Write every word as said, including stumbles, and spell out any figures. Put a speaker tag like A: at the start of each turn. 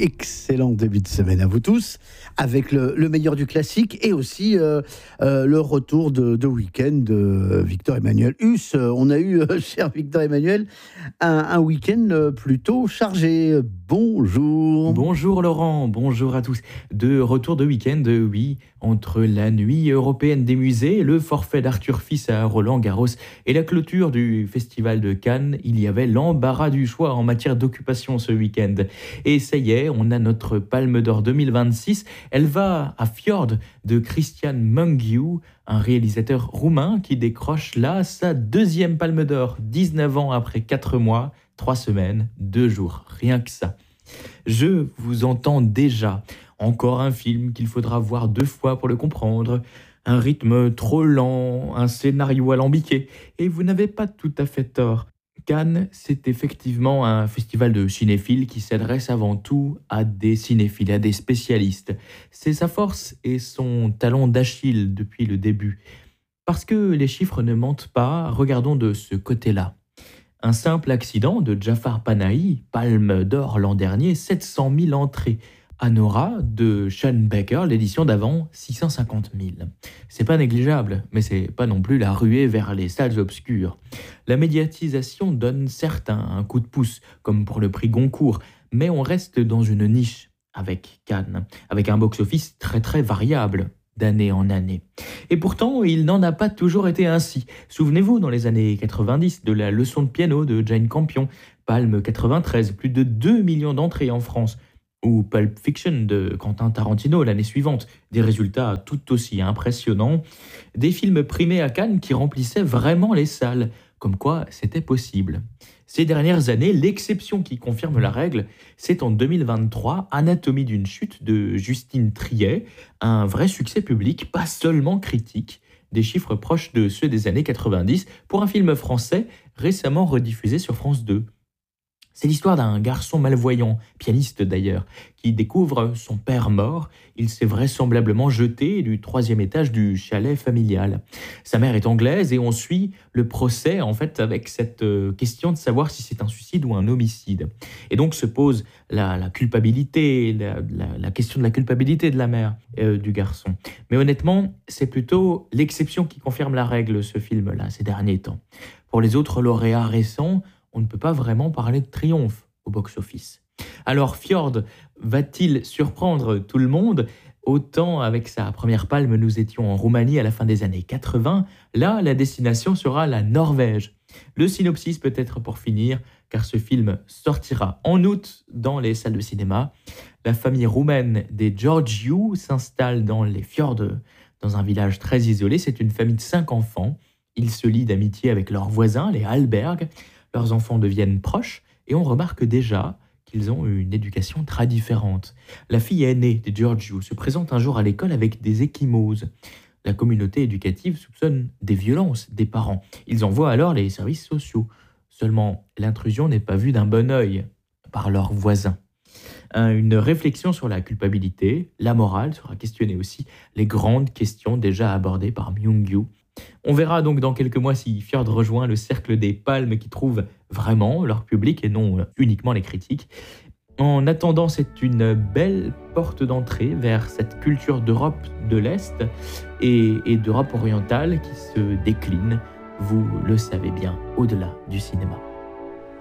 A: excellent début de semaine à vous tous, avec le, le meilleur du classique et aussi euh, euh, le retour de, de week-end de Victor Emmanuel Huss. On a eu, euh, cher Victor Emmanuel, un, un week-end plutôt chargé. Bonjour.
B: Bonjour Laurent, bonjour à tous. De retour de week-end, oui, entre la nuit européenne des musées, le forfait d'Arthur Fils à Roland-Garros et la clôture du Festival de Cannes, il y avait l'embarras du choix en matière d'occupation ce week-end. Et ça y est, on a notre Palme d'Or deux mille vingt-six. Elle va à Fjord de Cristian Mungiu, un réalisateur roumain qui décroche là sa deuxième Palme d'Or, dix-neuf ans après quatre mois, trois semaines, deux jours, rien que ça. Je vous entends déjà. Encore un film qu'il faudra voir deux fois pour le comprendre. Un rythme trop lent, un scénario alambiqué. Et vous n'avez pas tout à fait tort. Cannes, c'est effectivement un festival de cinéphiles qui s'adresse avant tout à des cinéphiles, à des spécialistes. C'est sa force et son talon d'Achille depuis le début. Parce que les chiffres ne mentent pas, regardons de ce côté-là. Un simple accident de Jafar Panahi, Palme d'Or l'an dernier, sept cent mille entrées. Anora de Sean Baker, l'édition d'avant, six cent cinquante mille. C'est pas négligeable, mais c'est pas non plus la ruée vers les salles obscures. La médiatisation donne certes un coup de pouce, comme pour le prix Goncourt, mais on reste dans une niche avec Cannes, avec un box-office très très variable d'année en année. Et pourtant, il n'en a pas toujours été ainsi. Souvenez-vous, dans les années quatre-vingt-dix, de la leçon de piano de Jane Campion, Palme quatre-vingt-treize, plus de deux millions d'entrées en France, ou Pulp Fiction de Quentin Tarantino l'année suivante, des résultats tout aussi impressionnants, des films primés à Cannes qui remplissaient vraiment les salles, comme quoi c'était possible. Ces dernières années, l'exception qui confirme la règle, c'est en deux mille vingt-trois, Anatomie d'une chute de Justine Triet, un vrai succès public, pas seulement critique, des chiffres proches de ceux des années quatre-vingt-dix pour un film français récemment rediffusé sur France deux. C'est l'histoire d'un garçon malvoyant, pianiste d'ailleurs, qui découvre son père mort. Il s'est vraisemblablement jeté du troisième étage du chalet familial. Sa mère est anglaise et on suit le procès en fait avec cette question de savoir si c'est un suicide ou un homicide. Et donc se pose la, la culpabilité, la, la, la question de la culpabilité de la mère euh, du garçon. Mais honnêtement, c'est plutôt l'exception qui confirme la règle, ce film-là, ces derniers temps. Pour les autres lauréats récents, on ne peut pas vraiment parler de triomphe au box-office. Alors Fjord va-t-il surprendre tout le monde ? Autant avec sa première palme, nous étions en Roumanie à la fin des années quatre-vingts. Là, la destination sera la Norvège. Le synopsis peut-être pour finir, car ce film sortira en août dans les salles de cinéma. La famille roumaine des Georgiou s'installe dans les fjords, dans un village très isolé. C'est une famille de cinq enfants. Ils se lient d'amitié avec leurs voisins, les Hallberg. Leurs enfants deviennent proches et on remarque déjà qu'ils ont une éducation très différente. La fille aînée des Georgiou se présente un jour à l'école avec des ecchymoses. La communauté éducative soupçonne des violences des parents. Ils envoient alors les services sociaux. Seulement, l'intrusion n'est pas vue d'un bon œil par leurs voisins. Une réflexion sur la culpabilité, la morale sera questionnée aussi, les grandes questions déjà abordées par Mungiu. On verra donc dans quelques mois si Fjord rejoint le cercle des palmes qui trouvent vraiment leur public et non uniquement les critiques. En attendant, c'est une belle porte d'entrée vers cette culture d'Europe de l'Est et, et d'Europe orientale qui se décline, vous le savez bien, au-delà du cinéma.